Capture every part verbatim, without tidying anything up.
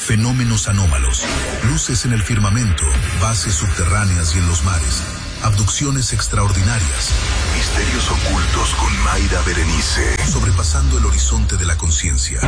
fenómenos anómalos, luces en el firmamento, bases subterráneas y en los mares, abducciones extraordinarias, misterios ocultos con Mayra Berenice, sobrepasando el horizonte de la conciencia.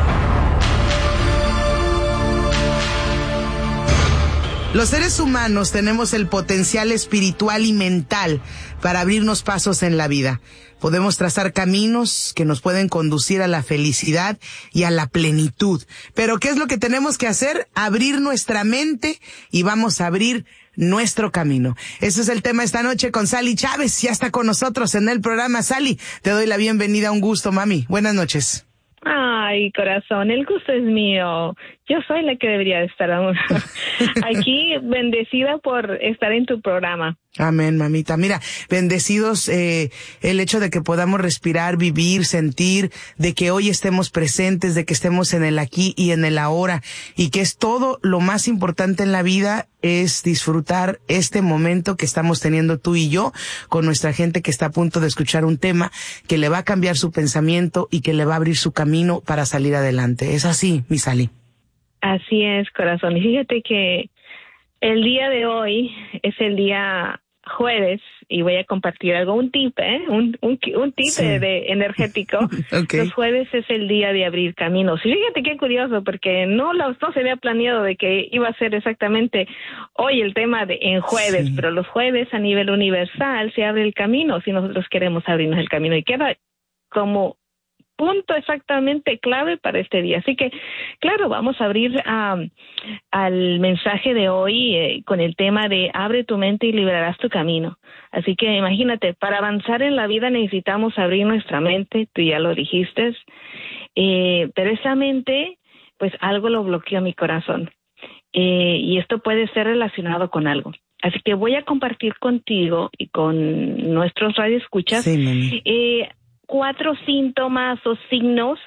Los seres humanos tenemos el potencial espiritual y mental para abrirnos pasos en la vida. Podemos trazar caminos que nos pueden conducir a la felicidad y a la plenitud. Pero ¿qué es lo que tenemos que hacer? Abrir nuestra mente y vamos a abrir nuestro camino. Ese es el tema esta noche con Sally Chávez. Ya está con nosotros en el programa. Sally, te doy la bienvenida. Un gusto, mami. Buenas noches. Ay, corazón, el gusto es mío. Yo soy la que debería estar aquí, bendecida por estar en tu programa. Amén, mamita. Mira, bendecidos eh, el hecho de que podamos respirar, vivir, sentir, de que hoy estemos presentes, de que estemos en el aquí y en el ahora, y que es todo lo más importante en la vida, es disfrutar este momento que estamos teniendo tú y yo con nuestra gente que está a punto de escuchar un tema que le va a cambiar su pensamiento y que le va a abrir su camino para salir adelante. Es así, mi Sally. Así es, corazón. Y fíjate que el día de hoy es el día jueves y voy a compartir algo, un tip, ¿eh? Un, un, un tip sí. de energético. Okay. Los jueves es el día de abrir caminos. Y fíjate qué curioso, porque no, lo, no se había planeado de que iba a ser exactamente hoy el tema de en jueves, sí. Pero los jueves a nivel universal se abre el camino si nosotros queremos abrirnos el camino y queda como punto exactamente clave para este día. Así que, claro, vamos a abrir um, al mensaje de hoy eh, con el tema de abre tu mente y liberarás tu camino. Así que imagínate, para avanzar en la vida necesitamos abrir nuestra mente, tú ya lo dijiste, eh, pero esa mente, pues algo lo bloqueó mi corazón. Eh, y esto puede ser relacionado con algo. Así que voy a compartir contigo y con nuestros radioescuchas sí, eh, cuatro síntomas o signos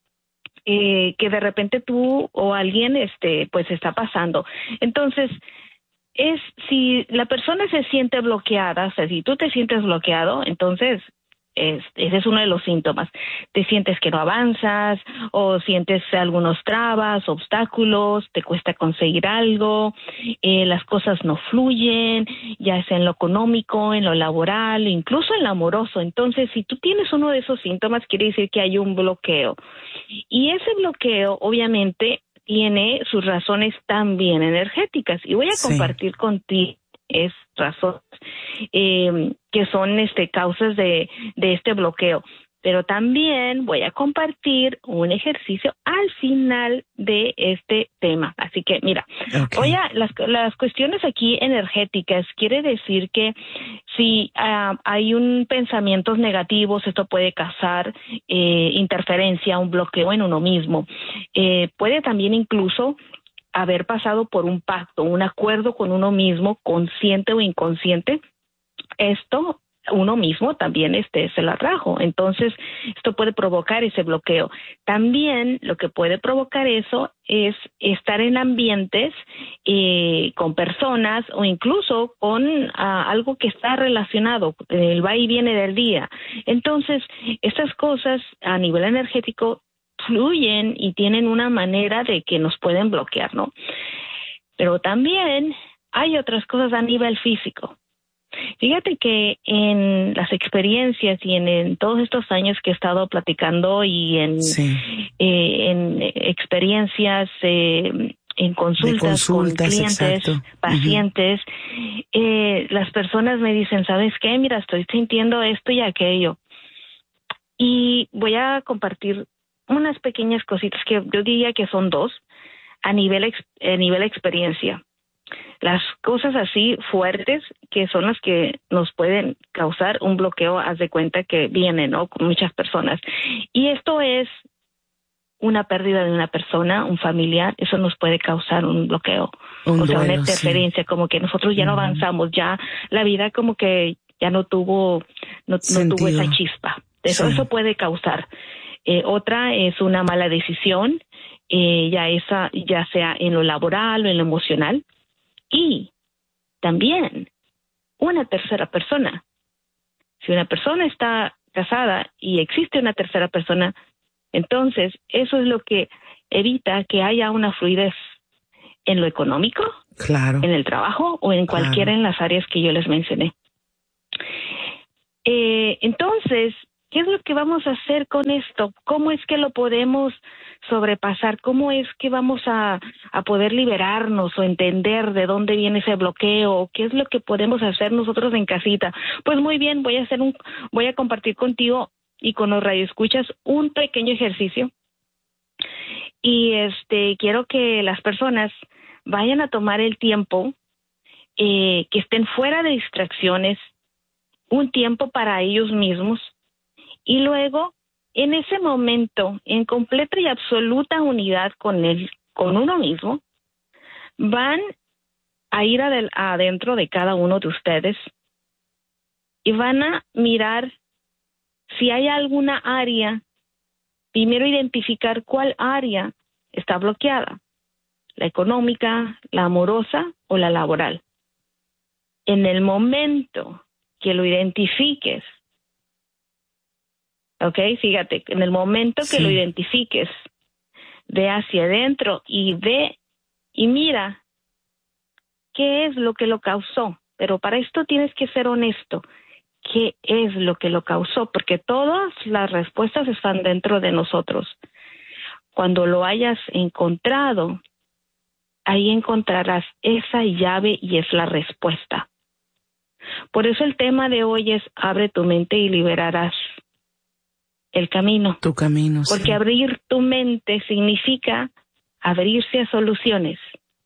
eh, que de repente tú o alguien este pues está pasando. Entonces, es si la persona se siente bloqueada, o sea, si tú te sientes bloqueado, entonces es, ese es uno de los síntomas. Te sientes que no avanzas o sientes algunos trabas, obstáculos, te cuesta conseguir algo, eh, las cosas no fluyen, ya sea en lo económico, en lo laboral, incluso en lo amoroso. Entonces, si tú tienes uno de esos síntomas, quiere decir que hay un bloqueo. Y ese bloqueo, obviamente, tiene sus razones también energéticas. Y voy a sí. compartir contigo es razones eh, que son este causas de, de este bloqueo. Pero también voy a compartir un ejercicio al final de este tema. Así que, mira, okay. Oye, las, las cuestiones aquí energéticas quiere decir que si uh, hay un pensamientos negativos, esto puede causar eh, interferencia, un bloqueo en uno mismo. Eh, puede también incluso haber pasado por un pacto, un acuerdo con uno mismo, consciente o inconsciente. Esto uno mismo también este se lo atrajo. Entonces, esto puede provocar ese bloqueo. También lo que puede provocar eso es estar en ambientes eh, con personas o incluso con uh, algo que está relacionado, el va y viene del día. Entonces, estas cosas a nivel energético fluyen y tienen una manera de que nos pueden bloquear, ¿no? Pero también hay otras cosas a nivel físico. Fíjate que en las experiencias y en, en todos estos años que he estado platicando y en, sí. eh, en experiencias, eh, en consultas, consultas con clientes, exacto. pacientes, uh-huh. eh, las personas me dicen, ¿sabes qué? Mira, estoy sintiendo esto y aquello. Y voy a compartir unas pequeñas cositas que yo diría que son dos a nivel, ex, a nivel experiencia. Las cosas así fuertes que son las que nos pueden causar un bloqueo, haz de cuenta que vienen, ¿no? Con muchas personas. Y esto es una pérdida de una persona, un familiar, eso nos puede causar un bloqueo. Un o sea, duelo, una interferencia, sí. Como que nosotros ya uh-huh. no avanzamos, ya la vida como que ya no tuvo, no, no tuvo esa chispa. Eso, sí. eso puede causar. Eh, otra es una mala decisión, eh, ya esa, ya sea en lo laboral o en lo emocional. Y también una tercera persona. Si una persona está casada y existe una tercera persona, entonces eso es lo que evita que haya una fluidez en lo económico, claro, en el trabajo o en cualquiera claro. en las áreas que yo les mencioné. Eh, entonces, ¿qué es lo que vamos a hacer con esto? ¿Cómo es que lo podemos sobrepasar? ¿Cómo es que vamos a, a poder liberarnos o entender de dónde viene ese bloqueo? ¿Qué es lo que podemos hacer nosotros en casita? Pues muy bien, voy a hacer un, voy a compartir contigo y con los radioescuchas un pequeño ejercicio. Y este quiero que las personas vayan a tomar el tiempo, eh, que estén fuera de distracciones, un tiempo para ellos mismos, y luego, en ese momento, en completa y absoluta unidad con él, con uno mismo, van a ir adel- adentro de cada uno de ustedes y van a mirar si hay alguna área, primero identificar cuál área está bloqueada, la económica, la amorosa o la laboral. En el momento que lo identifiques, ok, fíjate, en el momento que Sí. lo identifiques, ve hacia adentro y ve y mira qué es lo que lo causó. Pero para esto tienes que ser honesto. ¿Qué es lo que lo causó? Porque todas las respuestas están dentro de nosotros. Cuando lo hayas encontrado, ahí encontrarás esa llave y es la respuesta. Por eso el tema de hoy es abre tu mente y liberarás el camino. Tu camino, Porque sí. abrir tu mente significa abrirse a soluciones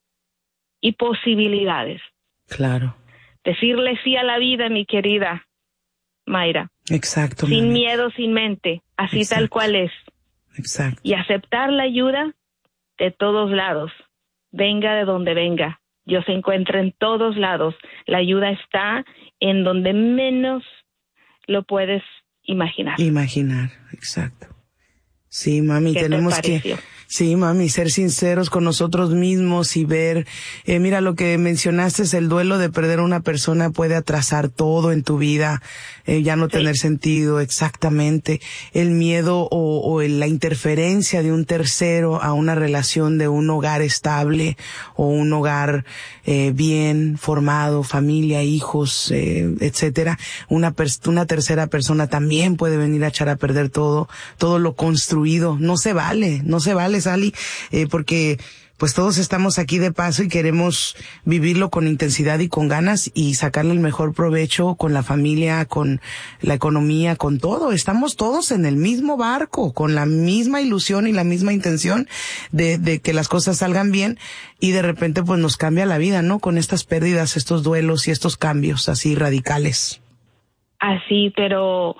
y posibilidades. Claro. Decirle sí a la vida, mi querida Mayra. Exacto. Sin mami. miedo, sin mente, así Exacto. tal cual es. Exacto. Y aceptar la ayuda de todos lados, venga de donde venga. Dios se encuentra en todos lados. La ayuda está en donde menos lo puedes imaginar. Imaginar, exacto. Sí, mami, ¿Qué te tenemos que, pareció? sí, mami, ser sinceros con nosotros mismos y ver, eh, mira, lo que mencionaste es el duelo de perder a una persona puede atrasar todo en tu vida, eh, ya no Sí. tener sentido, exactamente. El miedo o, o el- la interferencia de un tercero a una relación de un hogar estable o un hogar eh, bien formado, familia, hijos, eh, etcétera. Una pers- una tercera persona también puede venir a echar a perder todo, todo lo construido. No se vale, no se vale, Sally, eh, porque pues todos estamos aquí de paso y queremos vivirlo con intensidad y con ganas y sacarle el mejor provecho con la familia, con la economía, con todo. Estamos todos en el mismo barco, con la misma ilusión y la misma intención de, de que las cosas salgan bien y de repente pues nos cambia la vida, ¿no? Con estas pérdidas, estos duelos y estos cambios así radicales. Así, pero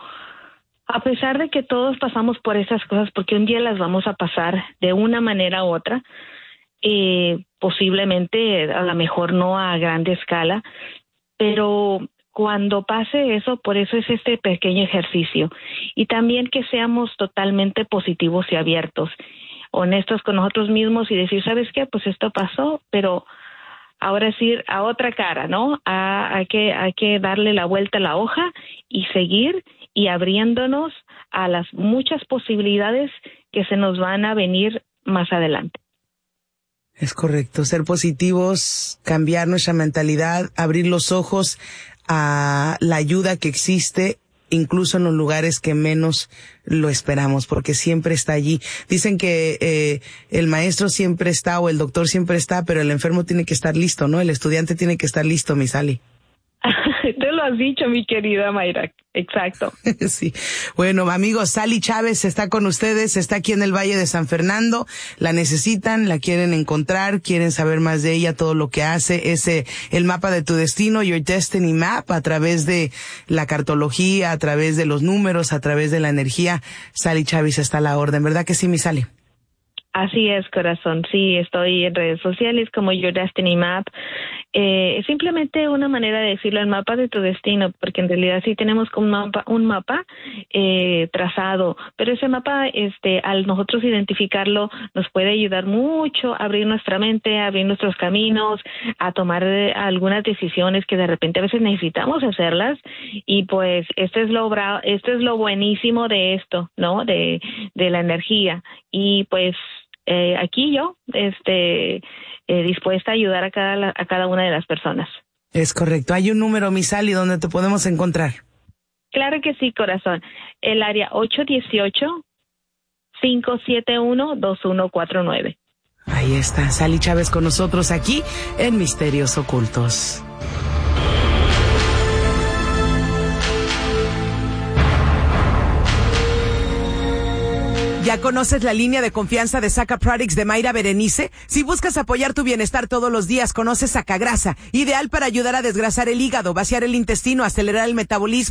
a pesar de que todos pasamos por esas cosas, porque un día las vamos a pasar de una manera u otra, eh, posiblemente a lo mejor no a grande escala, pero cuando pase eso, por eso es este pequeño ejercicio. Y también que seamos totalmente positivos y abiertos, honestos con nosotros mismos y decir, ¿sabes qué? Pues esto pasó, pero ahora es ir a otra cara, ¿no? A, hay que, hay que darle la vuelta a la hoja y seguir y abriéndonos a las muchas posibilidades que se nos van a venir más adelante. Es correcto, ser positivos, cambiar nuestra mentalidad, abrir los ojos a la ayuda que existe, incluso en los lugares que menos lo esperamos, porque siempre está allí. Dicen que eh, el maestro siempre está o el doctor siempre está, pero el enfermo tiene que estar listo, ¿no? El estudiante tiene que estar listo, mi Sally. Te lo has dicho, mi querida Mayra. Exacto. Sí. Bueno, amigos, Sally Chávez está con ustedes, está aquí en el Valle de San Fernando. La necesitan, la quieren encontrar, quieren saber más de ella, todo lo que hace. Es eh, el mapa de tu destino, Your Destiny Map, a través de la cartología, a través de los números, a través de la energía. Sally Chávez está a la orden, ¿verdad que sí, mi Sally? Así es, corazón. Sí, estoy en redes sociales como Your Destiny Map. Eh, simplemente una manera de decirlo, el mapa de tu destino, porque en realidad sí tenemos como un mapa, un mapa eh, trazado, pero ese mapa, este, al nosotros identificarlo, nos puede ayudar mucho a abrir nuestra mente, a abrir nuestros caminos, a tomar eh, algunas decisiones que de repente a veces necesitamos hacerlas. Y pues este es lo bra- este es lo buenísimo de esto, ¿no? De, de la energía. Y pues eh, aquí yo, este, eh, dispuesta a ayudar a cada, a cada una de las personas. Es correcto. Hay un número, Miss Sally, donde te podemos encontrar. Claro que sí, corazón. El área ocho uno ocho, cinco siete uno, dos uno cuatro nueve. Ahí está, Sally Chávez con nosotros aquí en Misterios Ocultos. ¿Ya conoces la línea de confianza de Saca Products de Mayra Berenice? Si buscas apoyar tu bienestar todos los días, conoce Sacagrasa, ideal para ayudar a desgrasar el hígado, vaciar el intestino, acelerar el metabolismo